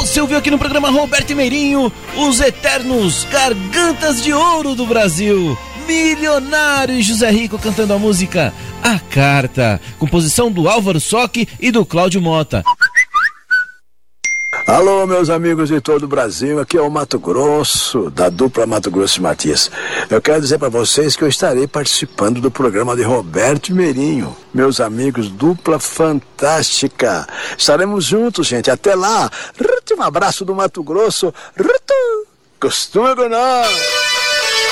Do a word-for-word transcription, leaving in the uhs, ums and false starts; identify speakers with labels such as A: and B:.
A: Você ouviu aqui no programa Roberto e Meirinho, os eternos Gargantas de Ouro do Brasil, Milionário e José Rico cantando a música A Carta, composição do Álvaro Socchi e do Cláudio Mota.
B: Alô, meus amigos de todo o Brasil, aqui é o Mato Grosso, da dupla Mato Grosso e Matias. Eu quero dizer para vocês que eu estarei participando do programa de Roberto e Meirinho. Meus amigos, dupla fantástica. Estaremos juntos, gente. Até lá. Um abraço do Mato Grosso. Costume com nós.